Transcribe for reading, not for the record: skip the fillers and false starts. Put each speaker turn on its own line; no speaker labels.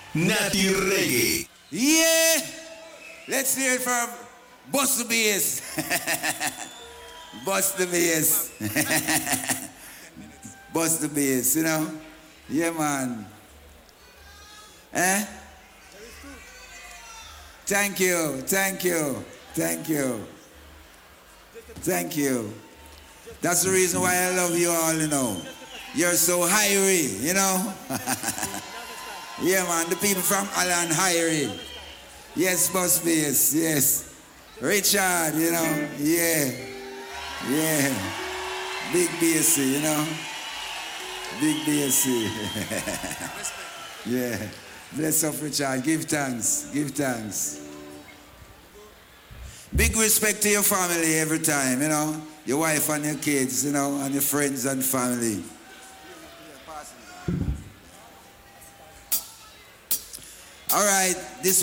Natty Reggae.
Yeah! Let's hear it from Bust the Bass. Bust the Bass. Bust the Bass, you know? Yeah, man. Eh? Thank you, thank you, thank you. Thank you. That's the reason why I love you all, you know. You're so hairy, you know? Yeah, man, the people from Alan Hairy. Yes, Bust Bass, yes. Richard, you know, yeah. Yeah. Big Bassy, you know? Big Bassy. Yeah. Bless up, Richard. Give thanks. Give thanks. Big respect to your family every time, you know? Your wife and your kids, you know, and your friends and family. All right, this